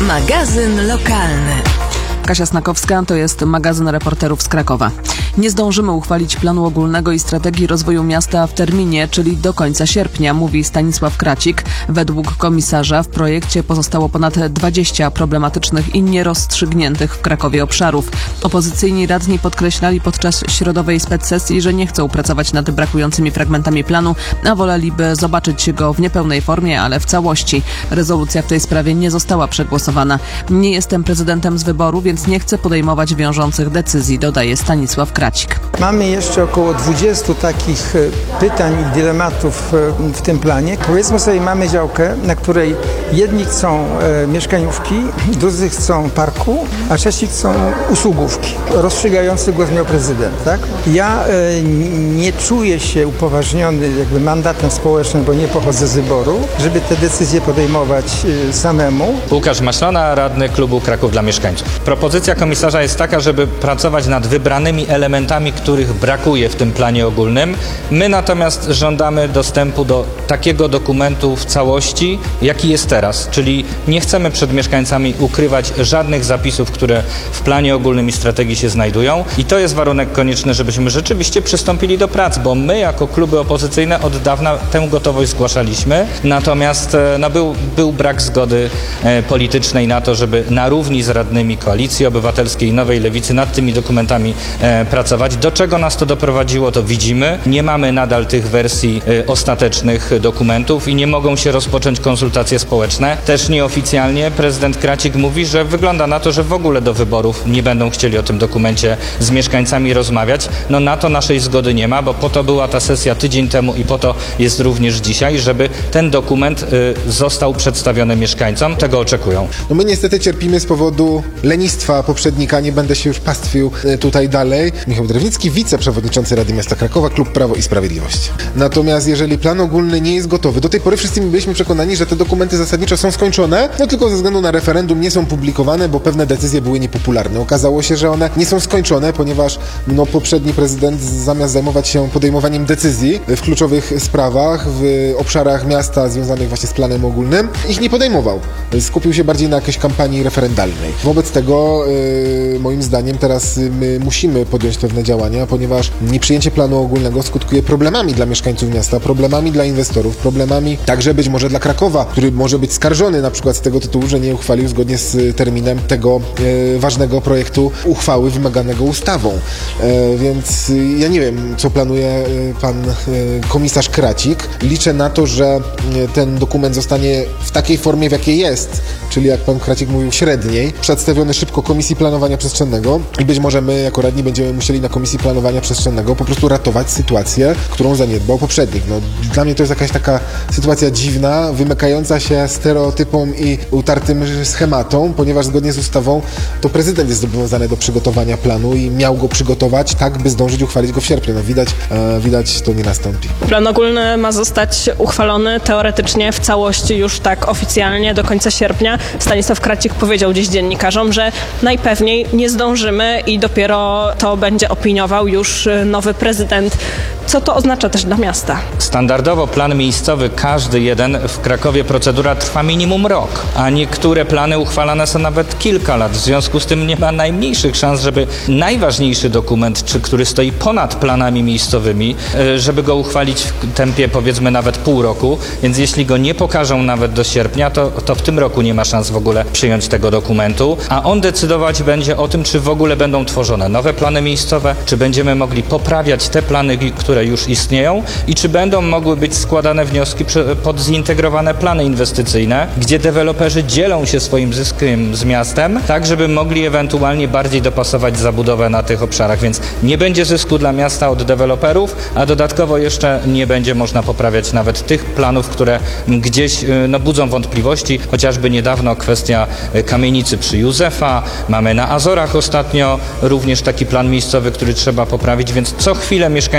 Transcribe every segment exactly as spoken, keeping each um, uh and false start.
Magazyn lokalny. Kasia Snakowska, to jest magazyn reporterów z Krakowa. Nie zdążymy uchwalić planu ogólnego i strategii rozwoju miasta w terminie, czyli do końca sierpnia, mówi Stanisław Kracik. Według komisarza w projekcie pozostało ponad dwadzieścia problematycznych i nierozstrzygniętych w Krakowie obszarów. Opozycyjni radni podkreślali podczas środowej specsesji, że nie chcą pracować nad brakującymi fragmentami planu, a woleliby zobaczyć go w niepełnej formie, ale w całości. Rezolucja w tej sprawie nie została przegłosowana. Nie jestem prezydentem z wyboru, więc nie chcę podejmować wiążących decyzji, dodaje Stanisław Kracik. Mamy jeszcze około dwudziestu takich pytań i dylematów w tym planie. Powiedzmy sobie, mamy działkę, na której jedni chcą e, mieszkaniówki, drudzy chcą parku, a trzeci chcą usługówki. Rozstrzygający głos miał prezydent, tak? Ja e, nie czuję się upoważniony jakby mandatem społecznym, bo nie pochodzę z wyboru, żeby te decyzje podejmować e, samemu. Łukasz Maślana, radny klubu Kraków dla Mieszkańców. Propozycja komisarza jest taka, żeby pracować nad wybranymi elementami, których brakuje w tym planie ogólnym. My natomiast żądamy dostępu do takiego dokumentu w całości, jaki jest teraz, czyli nie chcemy przed mieszkańcami ukrywać żadnych zapisów, które w planie ogólnym i strategii się znajdują i to jest warunek konieczny, żebyśmy rzeczywiście przystąpili do prac, bo my jako kluby opozycyjne od dawna tę gotowość zgłaszaliśmy, natomiast no, był, był brak zgody e, politycznej na to, żeby na równi z radnymi Koalicji Obywatelskiej i Nowej Lewicy nad tymi dokumentami e, pracować. Do czego nas to doprowadziło, to widzimy. Nie mamy nadal tych wersji e, ostatecznych dokumentów i nie mogą się rozpocząć konsultacje społeczne. Też nieoficjalnie prezydent Kracik mówi, że wygląda na to, że w ogóle do wyborów nie będą chcieli o tym dokumencie z mieszkańcami rozmawiać. No na to naszej zgody nie ma, bo po to była ta sesja tydzień temu i po to jest również dzisiaj, żeby ten dokument y, został przedstawiony mieszkańcom. Tego oczekują. No my niestety cierpimy z powodu lenistwa poprzednika, nie będę się już pastwił y, tutaj dalej. Michał Drewnicki, wiceprzewodniczący Rady Miasta Krakowa, Klub Prawo i Sprawiedliwość. Natomiast jeżeli plan ogólny nie jest gotowy, do tej pory wszyscy byliśmy przekonani, że te dokumenty zasadniczo są skończone, no tylko ze względu na referendum nie są publikowane, bo pewne decyzje były niepopularne. Okazało się, że one nie są skończone, ponieważ no, poprzedni prezydent zamiast zajmować się podejmowaniem decyzji w kluczowych sprawach, w obszarach miasta związanych właśnie z planem ogólnym, ich nie podejmował. Skupił się bardziej na jakiejś kampanii referendalnej. Wobec tego yy, moim zdaniem teraz my musimy podjąć pewne działania, ponieważ nieprzyjęcie planu ogólnego skutkuje problemami dla mieszkańców miasta, problemami dla inwestorów, problemami także być może dla Krakowa, który może być skarżony na przykład z tego tytułu, że nie uchwalił zgodnie z terminem tego e, ważnego projektu uchwały wymaganego ustawą. E, więc ja nie wiem, co planuje e, pan e, komisarz Kracik. Liczę na to, że e, ten dokument zostanie w takiej formie, w jakiej jest, czyli jak pan Kracik mówił, średniej, przedstawiony szybko Komisji Planowania Przestrzennego i być może my jako radni będziemy musieli na Komisji Planowania Przestrzennego po prostu ratować sytuację, którą zaniedbał poprzednik. No, dla mnie to jest jakaś taka sytuacja dziwna, wymykająca się stereotypom i utartym schematom, ponieważ zgodnie z ustawą to prezydent jest zobowiązany do przygotowania planu i miał go przygotować tak, by zdążyć uchwalić go w sierpniu. No widać, e, widać to nie nastąpi. Plan ogólny ma zostać uchwalony teoretycznie w całości już tak oficjalnie do końca sierpnia. Stanisław Kracik powiedział dziś dziennikarzom, że najpewniej nie zdążymy i dopiero to będzie opiniował już nowy prezydent. Co to oznacza też dla miasta? Standardowo plan miejscowy, każdy jeden w Krakowie procedura trwa minimum rok, a niektóre plany uchwalane są nawet kilka lat. W związku z tym nie ma najmniejszych szans, żeby najważniejszy dokument, czy który stoi ponad planami miejscowymi, żeby go uchwalić w tempie powiedzmy nawet pół roku. Więc jeśli go nie pokażą nawet do sierpnia, to, to w tym roku nie ma szans w ogóle przyjąć tego dokumentu, a on decydować będzie o tym, czy w ogóle będą tworzone nowe plany miejscowe, czy będziemy mogli poprawiać te plany, które już istnieją i czy będą mogły być składane wnioski pod zintegrowane plany inwestycyjne, gdzie deweloperzy dzielą się swoim zyskiem z miastem, tak żeby mogli ewentualnie bardziej dopasować zabudowę na tych obszarach, więc nie będzie zysku dla miasta od deweloperów, a dodatkowo jeszcze nie będzie można poprawiać nawet tych planów, które gdzieś no, budzą wątpliwości, chociażby niedawno kwestia kamienicy przy Józefa, mamy na Azorach ostatnio również taki plan miejscowy, który trzeba poprawić, więc co chwilę mieszkańcy przychodzą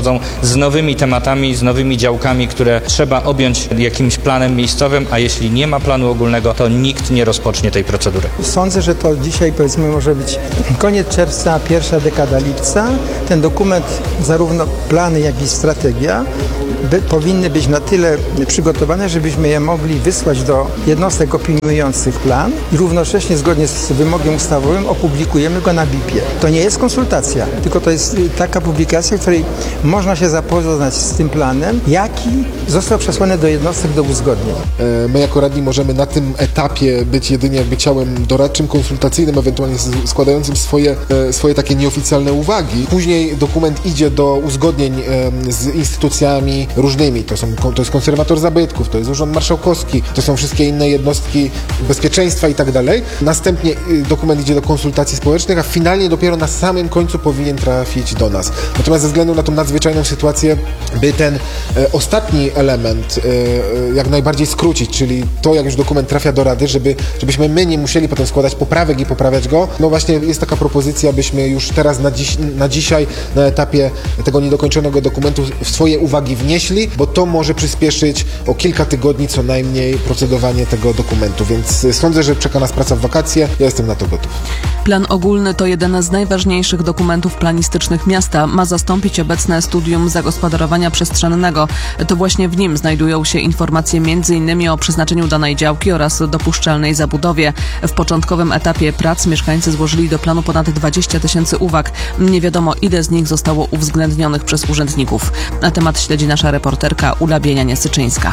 przychodzą z nowymi tematami, z nowymi działkami, które trzeba objąć jakimś planem miejscowym, a jeśli nie ma planu ogólnego, to nikt nie rozpocznie tej procedury. Sądzę, że to dzisiaj powiedzmy może być koniec czerwca, pierwsza dekada lipca. Ten dokument, zarówno plany, jak i strategia by, powinny być na tyle przygotowane, żebyśmy je mogli wysłać do jednostek opiniujących plan i równocześnie zgodnie z wymogiem ustawowym opublikujemy go na B I P-ie. To nie jest konsultacja, tylko to jest taka publikacja, w której można się zapoznać z tym planem, jaki został przesłany do jednostek do uzgodnień. My jako radni możemy na tym etapie być jedynie jakby ciałem doradczym, konsultacyjnym, ewentualnie składającym swoje, swoje takie nieoficjalne uwagi. Później dokument idzie do uzgodnień z instytucjami różnymi. To, są, to jest konserwator zabytków, to jest Urząd Marszałkowski, to są wszystkie inne jednostki bezpieczeństwa i tak dalej. Następnie dokument idzie do konsultacji społecznych, a finalnie dopiero na samym końcu powinien trafić do nas. Natomiast ze względu na tą nadzwyczajną sytuację, by ten e, ostatni element e, jak najbardziej skrócić, czyli to, jak już dokument trafia do Rady, żeby, żebyśmy my nie musieli potem składać poprawek i poprawiać go, no właśnie jest taka propozycja, byśmy już teraz na, dziś, na dzisiaj, na etapie tego niedokończonego dokumentu swoje uwagi wnieśli, bo to może przyspieszyć o kilka tygodni co najmniej procedowanie tego dokumentu, więc sądzę, że czeka nas praca w wakacje, ja jestem na to gotów. Plan ogólny to jeden z najważniejszych dokumentów planistycznych miasta. Ma zastąpić obecne studium zagospodarowania przestrzennego. To właśnie w nim znajdują się informacje między innymi o przeznaczeniu danej działki oraz dopuszczalnej zabudowie. W początkowym etapie prac mieszkańcy złożyli do planu ponad dwadzieścia tysięcy uwag. Nie wiadomo, ile z nich zostało uwzględnionych przez urzędników. Na temat śledzi nasza reporterka Ula Bienianie-Syczyńska.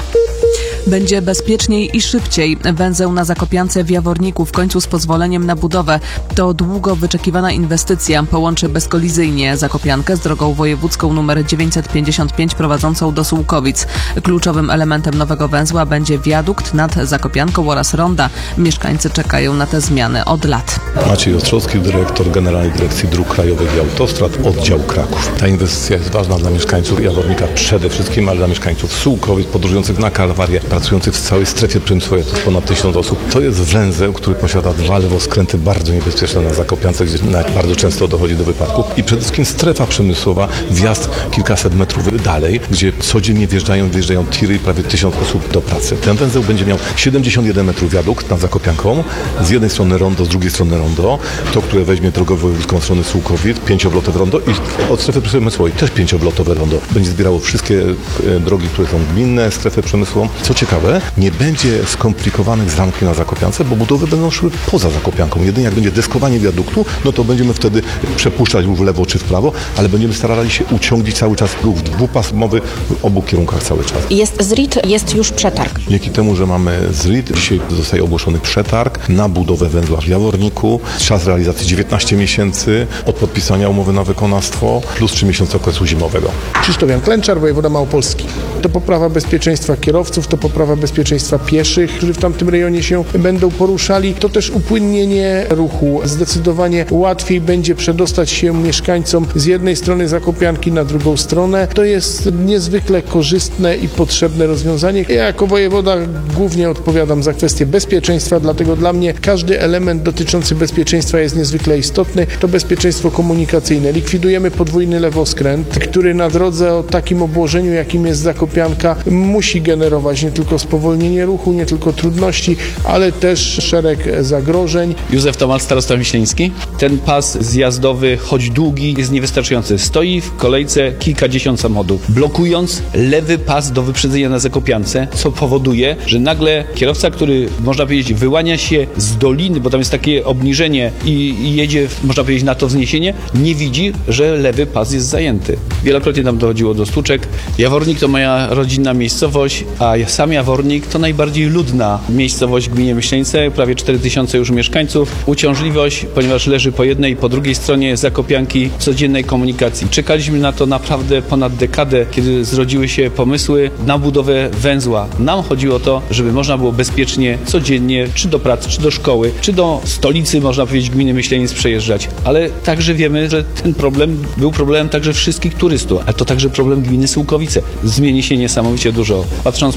Będzie bezpieczniej i szybciej. Węzeł na Zakopiance w Jaworniku w końcu z pozwoleniem na budowę. To długo wyczekiwana inwestycja. Połączy bezkolizyjnie Zakopiankę z drogą wojewódzką nr dziewięćset pięćdziesiąt pięć prowadzącą do Sułkowic. Kluczowym elementem nowego węzła będzie wiadukt nad Zakopianką oraz ronda. Mieszkańcy czekają na te zmiany od lat. Maciej Ostrzowski, dyrektor Generalnej Dyrekcji Dróg Krajowych i Autostrad, oddział Kraków. Ta inwestycja jest ważna dla mieszkańców Jawornika przede wszystkim, ale dla mieszkańców Sułkowic, podróżujących na Kalwarię, pracujących w całej strefie przemysłowej, to jest ponad tysiąc osób. To jest węzeł, który posiada dwa lewoskręty bardzo niebezpieczne na Zakopiance, gdzie bardzo często dochodzi do wypadków. I przede wszystkim strefa przemysłowa, wjazd kilkaset metrów dalej, gdzie codziennie wjeżdżają, wjeżdżają tiry i prawie tysiąc osób do pracy. Ten węzeł będzie miał siedemdziesiąt jeden metrów wiadukt nad Zakopianką, z jednej strony rondo, z drugiej strony rondo, to, które weźmie drogą wojewódzką w stronę Sułkowic, pięcioblotowe rondo i od strefy przemysłowej też pięcioblotowe rondo. Będzie zbierało wszystkie drogi, które są gminne, strefę przemysłową. Co ciekawe, nie będzie skomplikowanych zamków na Zakopiance, bo budowy będą szły poza Zakopianką. Jedynie jak będzie deskowanie wiaduktu, no to będziemy wtedy przepuszczać w lewo czy w prawo, ale będziemy starali się uciągnąć cały czas ruch dwupasmowy w obu kierunkach cały czas. Jest Z R I T, jest już przetarg. Dzięki temu, że mamy Z R I T, dzisiaj zostaje ogłoszony przetarg na budowę węzła w Jaworniku. Czas realizacji dziewiętnaście miesięcy od podpisania umowy na wykonawstwo plus trzy miesiące okresu zimowego. Krzysztof Jan Klęczar, wojewoda małopolski. To poprawa bezpieczeństwa kierowców, to poprawa bezpieczeństwa pieszych, którzy w tamtym rejonie się będą poruszali. To też upłynnienie ruchu. Zdecydowanie łatwiej będzie przedostać się mieszkańcom z jednej strony Zakopianki na drugą stronę. To jest niezwykle korzystne i potrzebne rozwiązanie. Ja jako wojewoda głównie odpowiadam za kwestię bezpieczeństwa, dlatego dla mnie każdy element dotyczący bezpieczeństwa jest niezwykle istotny. To bezpieczeństwo komunikacyjne. Likwidujemy podwójny lewoskręt, który na drodze o takim obłożeniu, jakim jest Zakopianka, musi generować nie tylko spowolnienie ruchu, nie tylko trudności, ale też szereg zagrożeń. Józef Tomal, starosta wiśleński. Ten pas zjazdowy, choć długi, jest niewystarczający. Stoi w kolejce kilkadziesiąt samochodów, blokując lewy pas do wyprzedzenia na Zakopiance, co powoduje, że nagle kierowca, który, można powiedzieć, wyłania się z doliny, bo tam jest takie obniżenie i, i jedzie, można powiedzieć, na to wzniesienie, nie widzi, że lewy pas jest zajęty. Wielokrotnie tam dochodziło do stłuczek. Jawornik to moja rodzinna miejscowość, a sam Jawornik to najbardziej ludna miejscowość w gminie Myśleńce, prawie cztery tysiące już mieszkańców. Uciążliwość, ponieważ leży po jednej i po drugiej stronie Zakopianki codziennej komunikacji. Czekaliśmy na to naprawdę ponad dekadę, kiedy zrodziły się pomysły na budowę węzła. Nam chodziło o to, żeby można było bezpiecznie codziennie, czy do pracy, czy do szkoły, czy do stolicy, można powiedzieć, gminy Myśleniec przejeżdżać. Ale także wiemy, że ten problem był problemem także wszystkich turystów, ale to także problem gminy Sułkowice. Zmieni się niesamowicie dużo. Patrząc przez pryzmat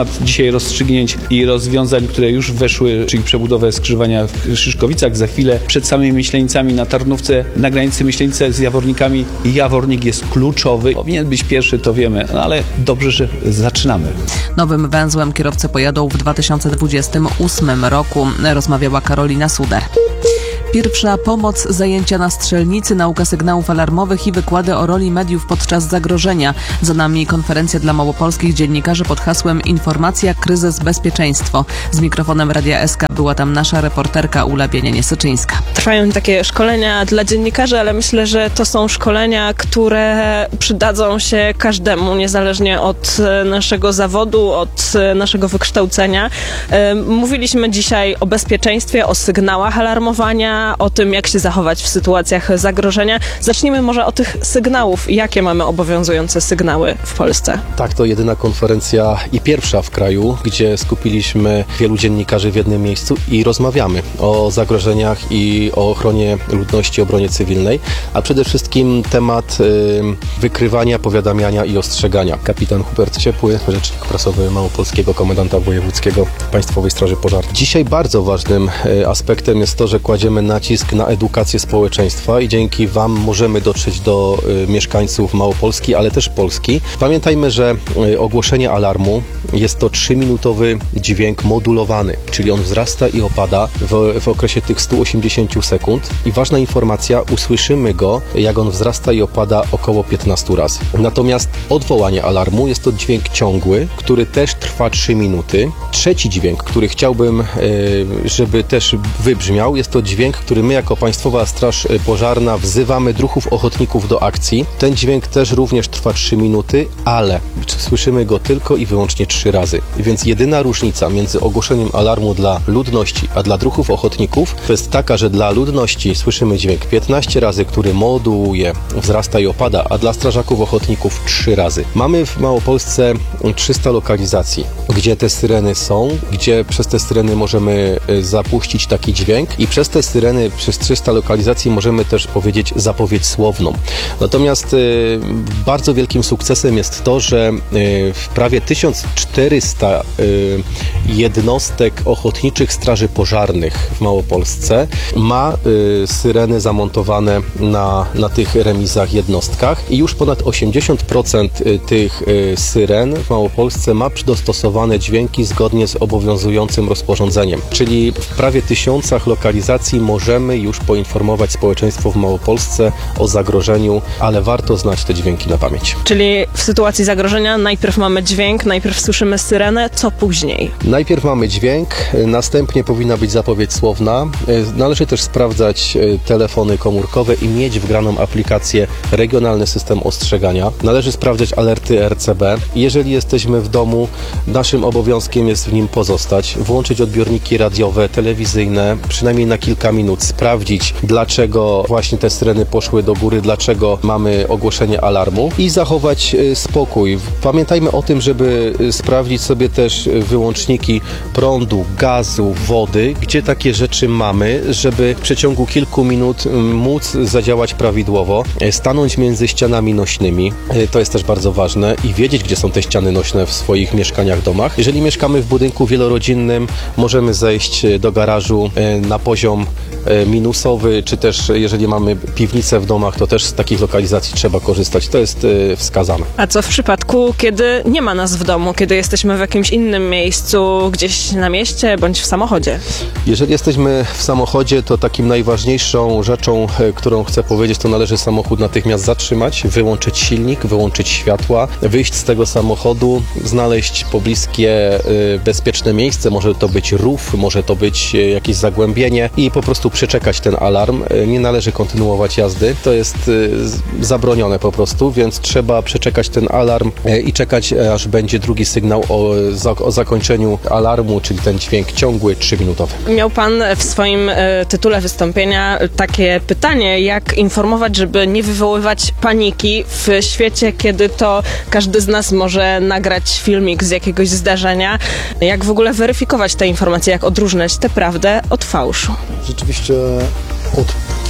temat dzisiaj rozstrzygnięć i rozwiązań, które już weszły, czyli przebudowę skrzyżowania w Szyszkowicach. Za chwilę przed samymi Myślenicami na Tarnówce, na granicy Myślenice z Jawornikami. Jawornik jest kluczowy. Powinien być pierwszy, to wiemy, no ale dobrze, że zaczynamy. Nowym węzłem kierowcy pojadą w dwa tysiące dwudziestym ósmym roku, rozmawiała Karolina Suder. Pierwsza pomoc, zajęcia na strzelnicy, nauka sygnałów alarmowych i wykłady o roli mediów podczas zagrożenia. Za nami konferencja dla małopolskich dziennikarzy pod hasłem Informacja, kryzys, bezpieczeństwo. Z mikrofonem Radia S K była tam nasza reporterka Ula Bienianie-Syczyńska. Trwają takie szkolenia dla dziennikarzy, ale myślę, że to są szkolenia, które przydadzą się każdemu, niezależnie od naszego zawodu, od naszego wykształcenia. Mówiliśmy dzisiaj o bezpieczeństwie, o sygnałach alarmowania, o tym, jak się zachować w sytuacjach zagrożenia. Zacznijmy może od tych sygnałów. Jakie mamy obowiązujące sygnały w Polsce? Tak, to jedyna konferencja i pierwsza w kraju, gdzie skupiliśmy wielu dziennikarzy w jednym miejscu i rozmawiamy o zagrożeniach i o ochronie ludności, obronie cywilnej, a przede wszystkim temat y, wykrywania, powiadamiania i ostrzegania. Kapitan Hubert Ciepły, rzecznik prasowy Małopolskiego Komendanta Wojewódzkiego Państwowej Straży Pożarnej. Dzisiaj bardzo ważnym y, aspektem jest to, że kładziemy nacisk na edukację społeczeństwa i dzięki Wam możemy dotrzeć do y, mieszkańców Małopolski, ale też Polski. Pamiętajmy, że y, ogłoszenie alarmu jest to trzyminutowy dźwięk modulowany, czyli on wzrasta i opada w, w okresie tych stu osiemdziesięciu sekund i ważna informacja, usłyszymy go, jak on wzrasta i opada około piętnastu razy. Natomiast odwołanie alarmu jest to dźwięk ciągły, który też trwa trzy minuty. Trzeci dźwięk, który chciałbym, y, żeby też wybrzmiał, jest to dźwięk, który my jako Państwowa Straż Pożarna wzywamy druhów ochotników do akcji. Ten dźwięk też również trwa trzy minuty, ale słyszymy go tylko i wyłącznie trzy razy. Więc jedyna różnica między ogłoszeniem alarmu dla ludności, a dla druhów ochotników to jest taka, że dla ludności słyszymy dźwięk piętnaście razy, który modułuje, wzrasta i opada, a dla strażaków ochotników trzy razy. Mamy w Małopolsce trzysta lokalizacji, gdzie te syreny są, gdzie przez te syreny możemy zapuścić taki dźwięk i przez te syreny, przez trzysta lokalizacji możemy też powiedzieć zapowiedź słowną. Natomiast y, bardzo wielkim sukcesem jest to, że y, w prawie tysiąc czterysta y, jednostek ochotniczych straży pożarnych w Małopolsce ma y, syreny zamontowane na, na tych remizach jednostkach i już ponad osiemdziesiąt procent tych y, syren w Małopolsce ma dostosowane dźwięki zgodnie z obowiązującym rozporządzeniem. Czyli w prawie tysiącach lokalizacji możemy już poinformować społeczeństwo w Małopolsce o zagrożeniu, ale warto znać te dźwięki na pamięć. Czyli w sytuacji zagrożenia najpierw mamy dźwięk, najpierw słyszymy syrenę, co później? Najpierw mamy dźwięk, następnie powinna być zapowiedź słowna. Należy też sprawdzać telefony komórkowe i mieć wgraną aplikację Regionalny System Ostrzegania. Należy sprawdzać alerty R C B. Jeżeli jesteśmy w domu, naszym obowiązkiem jest w nim pozostać, włączyć odbiorniki radiowe, telewizyjne, przynajmniej na kilka minut, sprawdzić, dlaczego właśnie te syreny poszły do góry, dlaczego mamy ogłoszenie alarmu i zachować spokój. Pamiętajmy o tym, żeby sprawdzić sobie też wyłączniki prądu, gazu, wody, gdzie takie rzeczy mamy, żeby w przeciągu kilku minut móc zadziałać prawidłowo, stanąć między ścianami nośnymi, to jest też bardzo ważne i wiedzieć, gdzie są te ściany nośne w swoich mieszkaniach, domach. Jeżeli mieszkamy w budynku wielorodzinnym, możemy zejść do garażu na poziom minusowy, czy też jeżeli mamy piwnicę w domach, to też z takich lokalizacji trzeba korzystać. To jest wskazane. A co w przypadku, kiedy nie ma nas w domu, kiedy jesteśmy w jakimś innym miejscu, gdzieś na mieście bądź w samochodzie? Jeżeli jesteśmy w samochodzie, to takim najważniejszą rzeczą, którą chcę powiedzieć, to należy samochód natychmiast zatrzymać, wyłączyć silnik, wyłączyć światła, wyjść z tego samochodu, znaleźć pobliskie bezpieczne miejsce, może to być rów, może to być jakieś zagłębienie i po prostu przeczekać ten alarm. Nie należy kontynuować jazdy, to jest zabronione po prostu, więc trzeba przeczekać ten alarm i czekać, aż będzie drugi sygnał o, o zakończeniu alarmu, czyli ten dźwięk ciągły, trzyminutowy. Miał Pan w swoim e, tytule wystąpienia takie pytanie, jak informować, żeby nie wywoływać paniki w świecie, kiedy to każdy z nas może nagrać filmik z jakiegoś zdarzenia. Jak w ogóle weryfikować te informacje, jak odróżniać tę prawdę od fałszu? Rzeczywiście od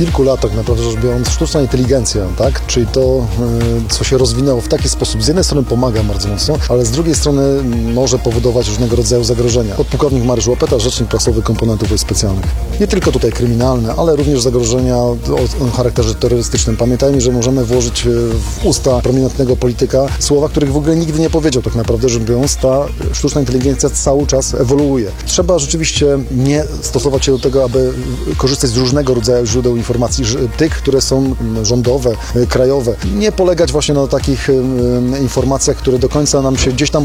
kilku latach, naprawdę rzecz biorąc, sztuczna inteligencja, tak? Czyli to, co się rozwinęło w taki sposób, z jednej strony pomaga bardzo mocno, ale z drugiej strony może powodować różnego rodzaju zagrożenia. Podpułkownik Mariusz Łopeta, rzecznik prasowy komponentów wojsk specjalnych. Nie tylko tutaj kryminalne, ale również zagrożenia o, o charakterze terrorystycznym. Pamiętajmy, że możemy włożyć w usta prominentnego polityka słowa, których w ogóle nigdy nie powiedział. Tak naprawdę rzecz biorąc, ta sztuczna inteligencja cały czas ewoluuje. Trzeba rzeczywiście nie stosować się do tego, aby korzystać z różnego rodzaju źródeł informacji, tych, które są rządowe, krajowe. Nie polegać właśnie na takich informacjach, które do końca nam się gdzieś tam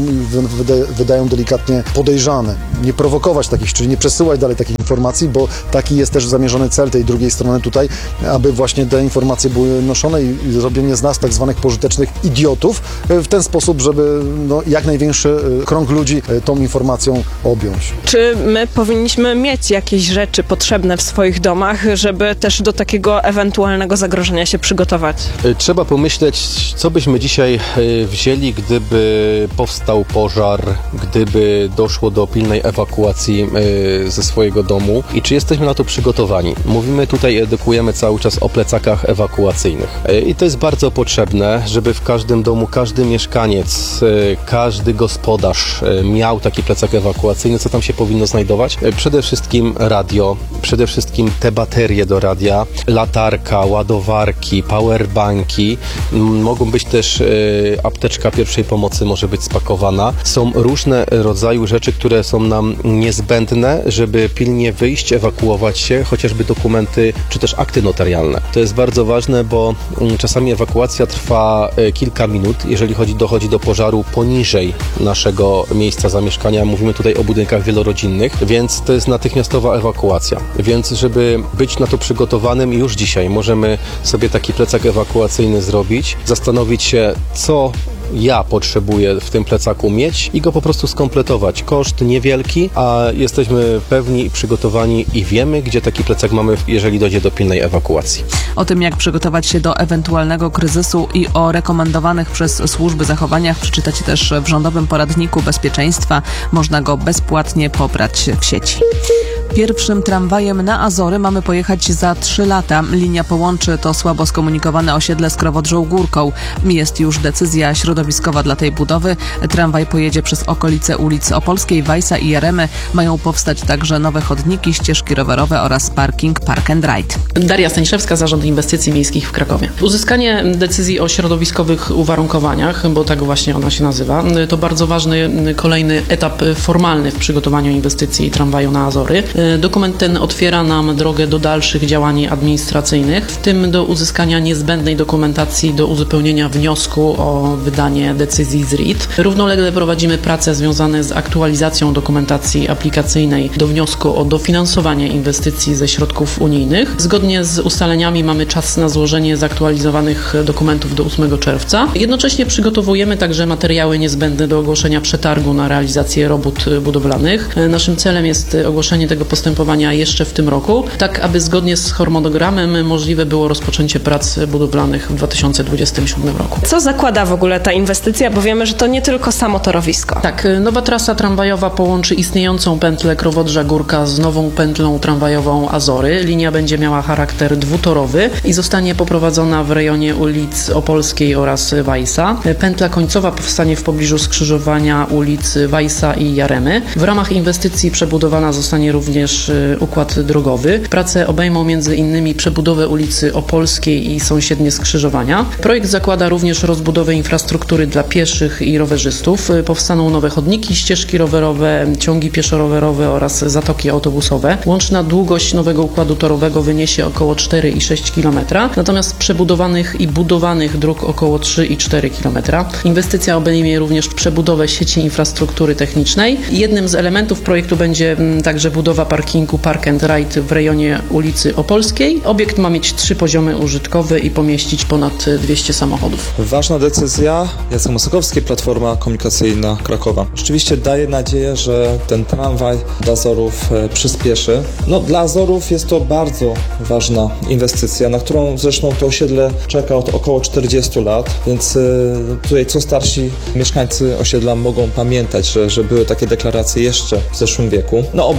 wydają delikatnie podejrzane. Nie prowokować takich, czyli nie przesyłać dalej takich informacji, bo taki jest też zamierzony cel tej drugiej strony tutaj, aby właśnie te informacje były noszone i zrobienie z nas tak zwanych pożytecznych idiotów w ten sposób, żeby no, jak największy krąg ludzi tą informacją objąć. Czy my powinniśmy mieć jakieś rzeczy potrzebne w swoich domach, żeby też do takiego ewentualnego zagrożenia się przygotować? Trzeba pomyśleć, co byśmy dzisiaj wzięli, gdyby powstał pożar, gdyby doszło do pilnej ewakuacji ze swojego domu i czy jesteśmy na to przygotowani. Mówimy tutaj, edukujemy cały czas o plecakach ewakuacyjnych i to jest bardzo potrzebne, żeby w każdym domu, każdy mieszkaniec, każdy gospodarz miał taki plecak ewakuacyjny. Co tam się powinno znajdować? Przede wszystkim radio, przede wszystkim te baterie do radia, latarka, ładowarki, powerbanki. Mogą być też apteczka pierwszej pomocy może być spakowana. Są różne rodzaju rzeczy, które są nam niezbędne, żeby pilnie wyjść, ewakuować się, chociażby dokumenty, czy też akty notarialne. To jest bardzo ważne, bo czasami ewakuacja trwa kilka minut, jeżeli chodzi, dochodzi do pożaru poniżej naszego miejsca zamieszkania. Mówimy tutaj o budynkach wielorodzinnych, więc to jest natychmiastowa ewakuacja. Więc żeby być na to przygotowanym już dzisiaj, możemy sobie taki plecak ewakuacyjny zrobić, zastanowić się, co ja potrzebuję w tym plecaku mieć i go po prostu skompletować. Koszt niewielki, a jesteśmy pewni i przygotowani i wiemy, gdzie taki plecak mamy, jeżeli dojdzie do pilnej ewakuacji. O tym, jak przygotować się do ewentualnego kryzysu i o rekomendowanych przez służby zachowaniach przeczytacie też w Rządowym Poradniku Bezpieczeństwa. Można go bezpłatnie pobrać w sieci. Pierwszym tramwajem na Azory mamy pojechać za trzy lata. Linia połączy to słabo skomunikowane osiedle z Krowodrzą Górką. Jest już decyzja środowiskowa dla tej budowy. Tramwaj pojedzie przez okolice ulic Opolskiej, Wajsa i Jaremy. Mają powstać także nowe chodniki, ścieżki rowerowe oraz parking Park and Ride. Daria Staniszewska, Zarząd Inwestycji Miejskich w Krakowie. Uzyskanie decyzji o środowiskowych uwarunkowaniach, bo tak właśnie ona się nazywa, to bardzo ważny kolejny etap formalny w przygotowaniu inwestycji tramwaju na Azory. Dokument ten otwiera nam drogę do dalszych działań administracyjnych, w tym do uzyskania niezbędnej dokumentacji do uzupełnienia wniosku o wydanie decyzji z R I T. Równolegle prowadzimy prace związane z aktualizacją dokumentacji aplikacyjnej do wniosku o dofinansowanie inwestycji ze środków unijnych. Zgodnie z ustaleniami mamy czas na złożenie zaktualizowanych dokumentów do ósmego czerwca. Jednocześnie przygotowujemy także materiały niezbędne do ogłoszenia przetargu na realizację robót budowlanych. Naszym celem jest ogłoszenie tego postępowania jeszcze w tym roku, tak aby zgodnie z harmonogramem możliwe było rozpoczęcie prac budowlanych w dwa tysiące dwudziestym siódmym roku. Co zakłada w ogóle ta inwestycja? Bo wiemy, że to nie tylko samo torowisko. Tak, nowa trasa tramwajowa połączy istniejącą pętlę Krowodrza Górka z nową pętlą tramwajową Azory. Linia będzie miała charakter dwutorowy i zostanie poprowadzona w rejonie ulic Opolskiej oraz Wajsa. Pętla końcowa powstanie w pobliżu skrzyżowania ulic Wajsa i Jaremy. W ramach inwestycji przebudowana zostanie również układ drogowy. Prace obejmą między innymi przebudowę ulicy Opolskiej i sąsiednie skrzyżowania. Projekt zakłada również rozbudowę infrastruktury dla pieszych i rowerzystów. Powstaną nowe chodniki, ścieżki rowerowe, ciągi pieszo-rowerowe oraz zatoki autobusowe. Łączna długość nowego układu torowego wyniesie około cztery i sześć kilometra, natomiast przebudowanych i budowanych dróg około trzy i cztery kilometra. Inwestycja obejmie również przebudowę sieci infrastruktury technicznej. Jednym z elementów projektu będzie także budowa parkingu Park and Ride w rejonie ulicy Opolskiej. Obiekt ma mieć trzy poziomy użytkowe i pomieścić ponad dwieście samochodów. Ważna decyzja. Jacek Masakowski, Platforma Komunikacyjna Krakowa. Rzeczywiście daje nadzieję, że ten tramwaj dla Azorów przyspieszy. No, dla Azorów jest to bardzo ważna inwestycja, na którą zresztą to osiedle czeka od około czterdziestu lat, więc tutaj co starsi mieszkańcy osiedla mogą pamiętać, że, że były takie deklaracje jeszcze w zeszłym wieku. No, obecnie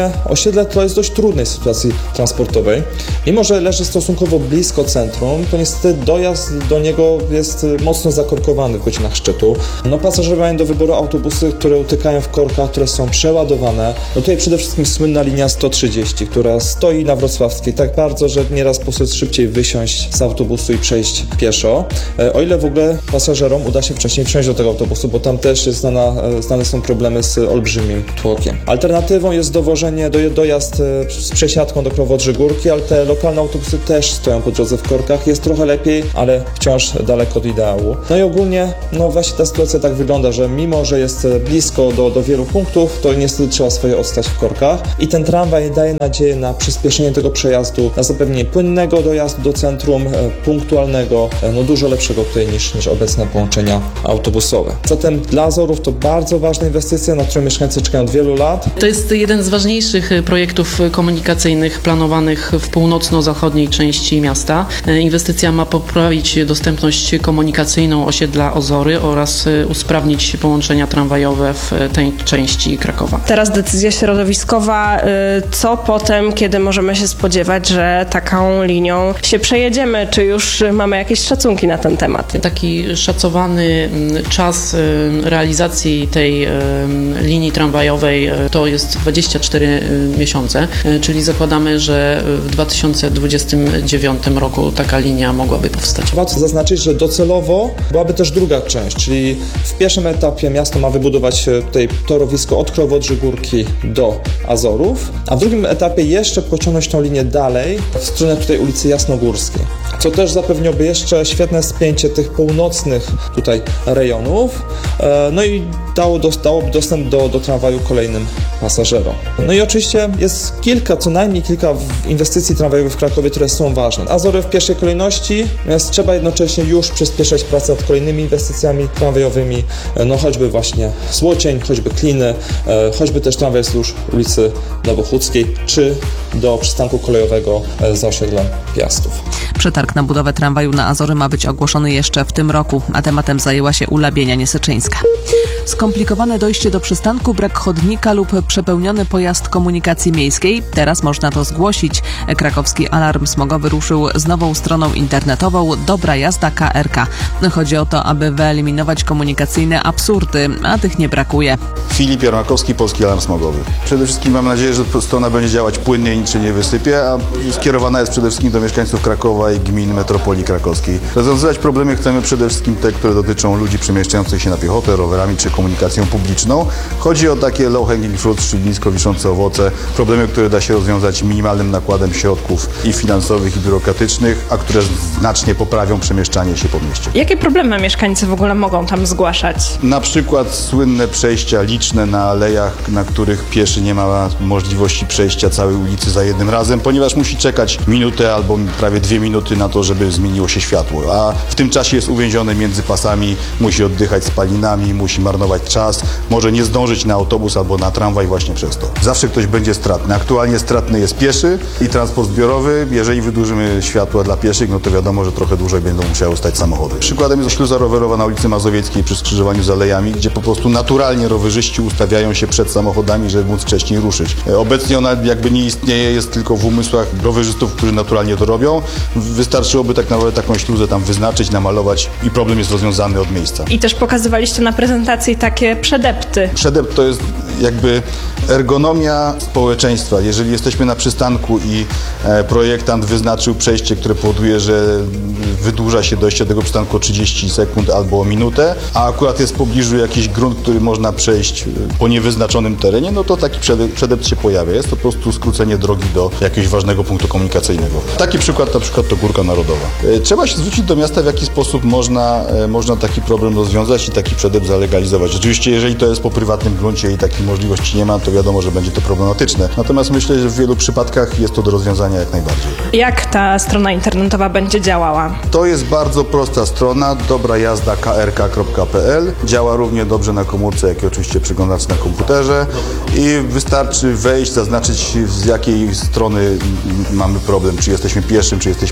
ogólne osiedle to jest dość trudnej sytuacji transportowej. Mimo że leży stosunkowo blisko centrum, to niestety dojazd do niego jest mocno zakorkowany w godzinach szczytu. No, pasażerowie mają do wyboru autobusy, które utykają w korkach, które są przeładowane. No tutaj przede wszystkim słynna linia sto trzydzieści, która stoi na Wrocławskiej tak bardzo, że nieraz po prostu szybciej wysiąść z autobusu i przejść pieszo. O ile w ogóle pasażerom uda się wcześniej wsiąść do tego autobusu, bo tam też jest znana, znane są problemy z olbrzymim tłokiem. Alternatywą jest dowożenie, do, dojazd z przesiadką do Krowodrzy Górki, ale te lokalne autobusy też stoją po drodze w korkach. Jest trochę lepiej, ale wciąż daleko od ideału. No i ogólnie, no właśnie ta sytuacja tak wygląda, że mimo, że jest blisko do, do wielu punktów, to niestety trzeba swoje odstać w korkach. I ten tramwaj daje nadzieję na przyspieszenie tego przejazdu, na zapewnienie płynnego dojazdu do centrum, punktualnego, no dużo lepszego tutaj niż, niż obecne połączenia autobusowe. Zatem dla Azorów to bardzo ważna inwestycja, na którą mieszkańcy czekają od wielu lat. To jest jeden z ważniejszych projektów komunikacyjnych planowanych w północno-zachodniej części miasta. Inwestycja ma poprawić dostępność komunikacyjną osiedla Azory oraz usprawnić połączenia tramwajowe w tej części Krakowa. Teraz decyzja środowiskowa. Co potem, kiedy możemy się spodziewać, że taką linią się przejedziemy? Czy już mamy jakieś szacunki na ten temat? Taki szacowany czas realizacji tej linii tramwajowej to jest dwadzieścia cztery miesiące, czyli zakładamy, że w dwa tysiące dwudziestym dziewiątym roku taka linia mogłaby powstać. Warto zaznaczyć, że docelowo byłaby też druga część, czyli w pierwszym etapie miasto ma wybudować tutaj torowisko od Krowodrzy Górki do Azorów, a w drugim etapie jeszcze pociągnąć tą linię dalej w stronę tutaj ulicy Jasnogórskiej, co też zapewniłoby jeszcze świetne spięcie tych północnych tutaj rejonów, no i dało, dałoby dostęp do, do tramwaju kolejnym pasażerom. No i oczywiście jest kilka, co najmniej kilka inwestycji tramwajowych w Krakowie, które są ważne. Azory w pierwszej kolejności, natomiast trzeba jednocześnie już przyspieszać pracę nad kolejnymi inwestycjami tramwajowymi, no choćby właśnie Złocień, choćby Kliny, choćby też tramwaj wzdłuż ulicy Nowochódzkiej, czy do przystanku kolejowego za osiedlem Piastów. Przetarg na budowę tramwaju na Azory ma być ogłoszony jeszcze w tym roku, a tematem zajęła się Ula Bienia-Niesyczyńska. Skomplikowane dojście do przystanku, brak chodnika lub przepełniony pojazd komunikacji miejskiej. Teraz można to zgłosić. Krakowski Alarm Smogowy ruszył z nową stroną internetową Dobra Jazda K R K. Chodzi o to, aby wyeliminować komunikacyjne absurdy, a tych nie brakuje. Filip Jarmakowski, Polski Alarm Smogowy. Przede wszystkim mam nadzieję, że strona będzie działać płynnie i nic się nie wysypie, a skierowana jest przede wszystkim do mieszkańców Krakowa i gmin metropolii krakowskiej. Rozwiązywać problemy chcemy przede wszystkim te, które dotyczą ludzi przemieszczających się na piechotę, rowerami czy komunikacją publiczną. Chodzi o takie low hanging fruit, czyli nisko wiszące owoce, problemy, które da się rozwiązać minimalnym nakładem środków i finansowych, i biurokratycznych, a które znacznie poprawią przemieszczanie się po mieście. Jakie problemy mieszkańcy w ogóle mogą tam zgłaszać? Na przykład słynne przejścia liczne na alejach, na których pieszy nie ma możliwości przejścia całej ulicy za jednym razem, ponieważ musi czekać minutę albo prawie dwie minuty na to, żeby zmieniło się światło, a w tym czasie jest uwięziony między pasami, musi oddychać spalinami, musi marnować czas, może nie zdążyć na autobus albo na tramwaj właśnie przez to. Zawsze ktoś będzie stratny. Aktualnie stratny jest pieszy i transport zbiorowy. Jeżeli wydłużymy światła dla pieszych, no to wiadomo, że trochę dłużej będą musiały stać samochody. Przykładem jest śluza rowerowa na ulicy Mazowieckiej przy skrzyżowaniu z alejami, gdzie po prostu naturalnie rowerzyści ustawiają się przed samochodami, żeby móc wcześniej ruszyć. Obecnie ona jakby nie istnieje, jest tylko w umysłach rowerzystów, którzy naturalnie to robią. Wystarczyłoby tak naprawdę taką śluzę tam wyznaczyć, namalować i problem jest rozwiązany od miejsca. I też pokazywaliście na prezentacji takie przedepty. Przedept to jest jakby ergonomia społeczeństwa. Jeżeli jesteśmy na przystanku i e, projektant wyznaczył przejście, które powoduje, że wydłuża się dojście do tego przystanku o trzydzieści sekund albo o minutę, a akurat jest w pobliżu jakiś grunt, który można przejść po niewyznaczonym terenie, no to taki przedept się pojawia. Jest to po prostu skrócenie drogi do jakiegoś ważnego punktu komunikacyjnego. Taki przykład na przykład to Górka Narodowa. E, trzeba się zwrócić do miasta, w jaki sposób można, e, można taki problem rozwiązać i taki przedept zalegalizować. Oczywiście, jeżeli to jest po prywatnym gruncie i takiej możliwości nie ma, to wiadomo, że będzie to problematyczne. Natomiast myślę, że w wielu przypadkach jest to do rozwiązania jak najbardziej. Jak ta strona internetowa będzie działała? To jest bardzo prosta strona, dobra jazda k r k kropka p l. Działa równie dobrze na komórce, jak i oczywiście przeglądacz na komputerze i wystarczy wejść, zaznaczyć z jakiej strony mamy problem, czy jesteśmy pieszym, czy jesteśmy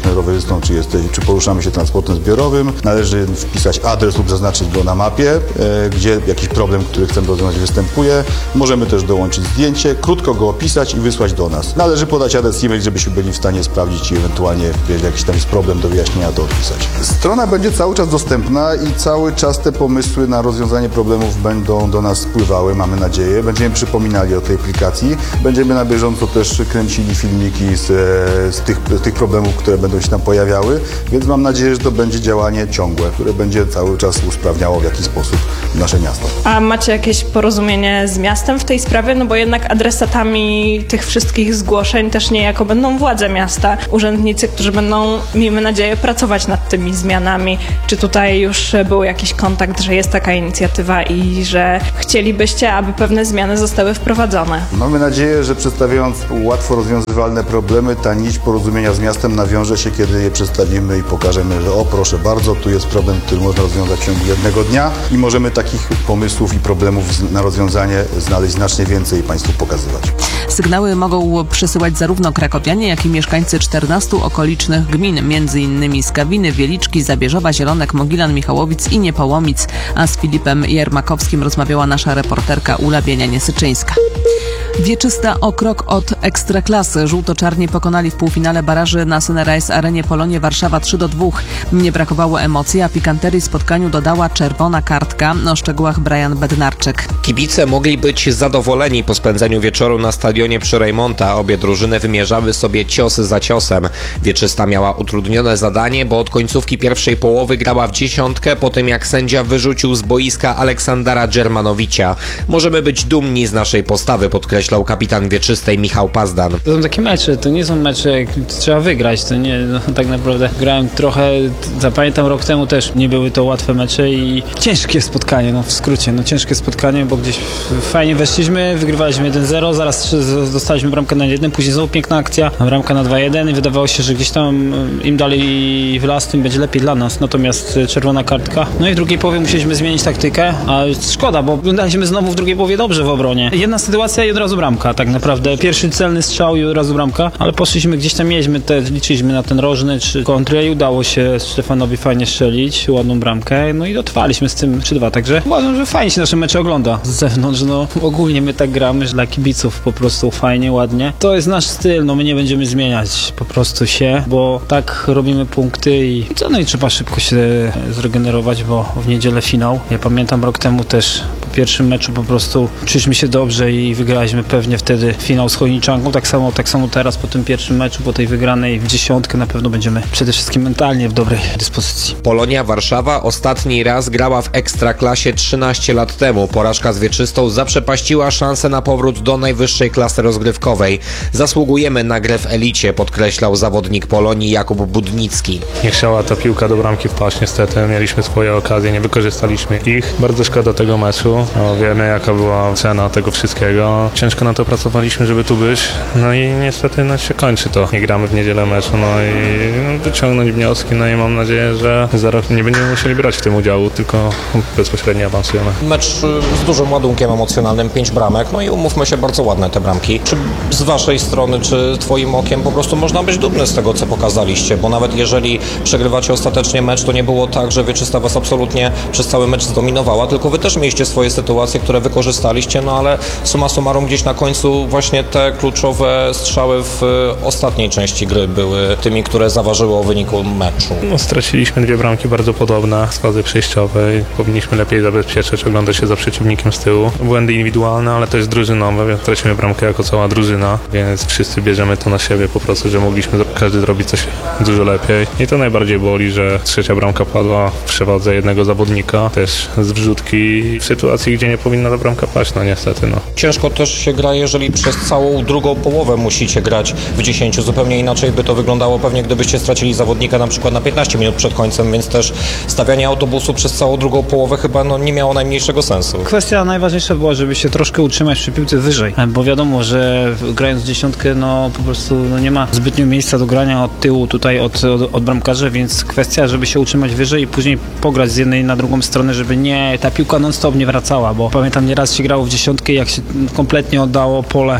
rowerzystą, czy, jesteś, czy poruszamy się transportem zbiorowym. Należy wpisać adres lub zaznaczyć go na mapie, e, gdzie jakiś problem, który chcemy rozwiązać, występuje. Możemy też dołączyć zdjęcie, krótko go opisać i wysłać do nas. Należy podać adres e-mail, żebyśmy byli w stanie sprawdzić i ewentualnie, jeżeli jakiś tam jest problem do wyjaśnienia, to odpisać. Strona będzie cały czas dostępna i cały czas te pomysły na rozwiązanie problemów będą do nas spływały, mamy nadzieję. Będziemy przypominali o tej aplikacji. Będziemy na bieżąco też kręcili filmiki z, z, tych, z tych problemów, które będą się tam pojawiały, więc mam nadzieję, że to będzie działanie ciągłe, które będzie cały czas usprawniało w jakiś sposób nasze miasto. A macie jakieś porozumienie z miastem w tej sprawie? No bo jednak adresatami tych wszystkich zgłoszeń też niejako będą władze miasta, urzędnicy, którzy będą, miejmy nadzieję, pracować nad tymi zmianami. Czy tutaj już był jakiś kontakt, że jest taka inicjatywa i że chcielibyście, aby pewne zmiany zostały wprowadzone? Mamy nadzieję, że przedstawiając łatwo rozwiązywalne problemy, ta nić porozumienia z miastem nawiąże się, kiedy je przedstawimy i pokażemy, że o proszę bardzo, tu jest problem, który można rozwiązać w ciągu jednego dnia i możemy takich pomysłów i problemów na rozwiązanie znaleźć znacznie więcej i Państwu pokazywać. Sygnały mogą przesyłać zarówno krakowianie, jak i mieszkańcy czternastu okolicznych gmin, między innymi Skawiny, Wieliczki, Zabierzowa, Zielonek, Mogilan, Michałowic i Niepołomic, a z Filipem Jermakowskim rozmawiała nasza reporterka Ula Bienianie-Syczyńska. Wieczysta o krok od Ekstraklasy. Żółto-czarni pokonali w półfinale baraży na Sunrise Arenie Polonię Warszawa trzy do dwóch. Nie brakowało emocji, a pikanterii spotkaniu dodała czerwona kartka. O szczegółach Brian Bednarczyk. Kibice mogli być zadowoleni po spędzeniu wieczoru na stadionie przy Rejmonta. Obie drużyny wymierzały sobie ciosy za ciosem. Wieczysta miała utrudnione zadanie, bo od końcówki pierwszej połowy grała w dziesiątkę po tym, jak sędzia wyrzucił z boiska Aleksandra Dżermanowicia. Możemy być dumni z naszej postawy, podkreślał kapitan Wieczystej Michał Pazdan. To są takie mecze, to nie są mecze, jak trzeba wygrać, to nie, no, tak naprawdę grałem trochę, zapamiętam rok temu też nie były to łatwe mecze i ciężkie spotkanie, no w skrócie, no ciężkie spotkanie, bo gdzieś fajnie weszliśmy, wygrywaliśmy jeden zero, zaraz dostaliśmy bramkę na jeden, później znowu piękna akcja, bramka na dwa jeden i wydawało się, że gdzieś tam im dalej w las, tym będzie lepiej dla nas, natomiast czerwona kartka. No i w drugiej połowie musieliśmy zmienić taktykę, a szkoda, bo wyglądaliśmy znowu w drugiej połowie dobrze w obronie. Jedna sytuacja i od razu bramka, tak naprawdę. Pierwszy celny strzał i od razu bramka, ale poszliśmy gdzieś tam, mieliśmy te, liczyliśmy na ten rożny czy kontrę i udało się Stefanowi fajnie strzelić, ładną bramkę, no i dotrwaliśmy z tym trzy dwa, także uważam, że fajnie się nasze mecze ogląda z zewnątrz, no ogólnie my tak gramy, że dla kibiców po prostu fajnie, ładnie. To jest nasz styl, no my nie będziemy zmieniać po prostu się, bo tak robimy punkty i co, no i trzeba szybko się zregenerować, bo w niedzielę finał. Ja pamiętam rok temu też po pierwszym meczu po prostu czuliśmy się dobrze i wygraliśmy pewnie wtedy finał z Chojniczanką, tak samo, tak samo teraz po tym pierwszym meczu, po tej wygranej w dziesiątkę na pewno będziemy przede wszystkim mentalnie w dobrej dyspozycji. Polonia Warszawa ostatni raz grała w Ekstraklasie trzynaście lat temu. Porażka z Wieczystą zaprzepaściła szansę na powrót do najwyższej klasy rozgrywkowej. Zasługujemy na grę w elicie, podkreślał zawodnik Polonii Jakub Budnicki. Nie chciała ta piłka do bramki wpaść, niestety. Mieliśmy swoje okazje, nie wykorzystaliśmy ich. Bardzo szkoda tego meczu. No, wiemy, jaka była cena tego wszystkiego. Ciężko na to pracowaliśmy, żeby tu być. No i niestety no, się kończy to. Nie gramy w niedzielę meczu, no i no, wyciągnąć wnioski. No i mam nadzieję, że za rok nie będziemy musieli brać w tym udziału, tylko bezpośrednio awansujemy. Mecz z dużym ładunkiem emocjonalnym, pięć bramek, no i umówmy się, bardzo ładne te bramki. Czy z waszej strony, czy twoim okiem po prostu można być dumny z tego, co pokazaliście, bo nawet jeżeli przegrywacie ostatecznie mecz, to nie było tak, że Wieczysta was absolutnie przez cały mecz zdominowała, tylko wy też mieliście swoje sytuacje, które wykorzystaliście, no ale summa summarum gdzieś na końcu właśnie te kluczowe strzały w ostatniej części gry były tymi, które zaważyły o wyniku meczu. No, straciliśmy dwie bramki bardzo podobne z fazy przejściowej. Powinniśmy lepiej zabezpieczyć, oglądać się za przeciwnikiem z tyłu. Błędy indywidualne, ale też drużynowe, więc tracimy bramkę jako cała drużyna, więc wszyscy bierzemy to na siebie po prostu, że mogliśmy każdy zrobić coś dużo lepiej. I to najbardziej boli, że trzecia bramka padła w przewadze jednego zawodnika, też z wrzutki w sytuacji, gdzie nie powinna ta bramka paść, no niestety. No. Ciężko też się gra, jeżeli przez całą drugą połowę musicie grać w dziesięciu. Zupełnie inaczej by to wyglądało pewnie, gdybyście stracili zawodnika na przykład na piętnaście minut przed końcem, więc też stawianie autobusu przez całą drugą połowę chyba no, nie miało najmniejszego sensu. Kwestia najważniejsza była, żeby się troszkę utrzymać przy piłce wyżej, bo wiadomo, że grając dziesiątkę, no po prostu no, nie ma zbytnio miejsca do grania od tyłu tutaj od, od, od bramkarzy, więc kwestia, żeby się utrzymać wyżej i później pograć z jednej na drugą stronę, żeby nie, ta piłka non stop nie wracała, bo pamiętam nieraz się grało w dziesiątkę, jak się kompletnie oddało pole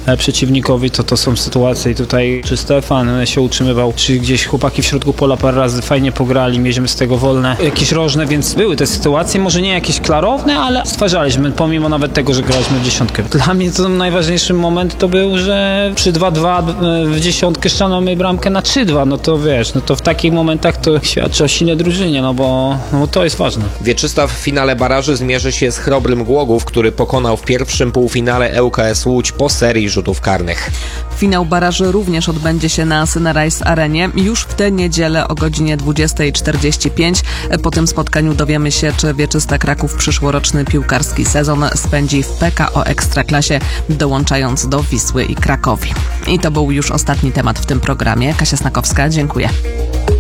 e, przeciwnikowi, to to są sytuacje i tutaj czy Stefan się utrzymywał, czy gdzieś chłopaki w środku pola parę razy fajnie pograli, mieliśmy z tego wolne, jakieś rożne, więc były te sytuacje, może nie jakieś klarowne, ale stwarzaliśmy, pomimo nawet tego, że graliśmy w dziesiątkę. Dla mnie to najważniejszy moment to był, że przy dwa dwa w dziesiątkę ściągnąmy bramkę na trzy dwa, no to wiesz, no to w takich momentach to świadczy o sile drużynie, no bo no to jest ważne. Wieczysław w finale baraży zmierzy się z Chrobrym Głogów, który pokonał w pierwszym półfinale L K S Łódź po serii rzutów karnych. Finał baraży również odbędzie się na Sunrise Arenie już w tę niedzielę o godzinie dwudziesta czterdzieści pięć. Po tym spotkaniu dowiemy się, czy Wieczysta Kraków przyszłoroczny piłkarski sezon spędzi w P K O Ekstraklasie, dołączając do Wisły i Krakowi. I to był już ostatni temat w tym programie. Kasia Snakowska, dziękuję.